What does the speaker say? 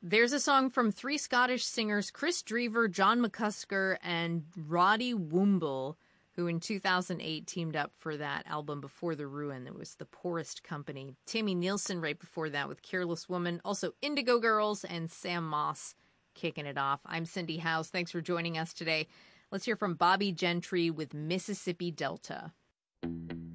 There's a song from three Scottish singers, Chris Drever, John McCusker, and Roddy Woomble, who in 2008 teamed up for that album Before the Ruin. That was The Poorest Company. Tammy Nielsen right before that with Careless Woman. Also Indigo Girls and Sam Moss kicking it off. I'm Cindy House. Thanks for joining us today. Let's hear from Bobby Gentry with Mississippi Delta.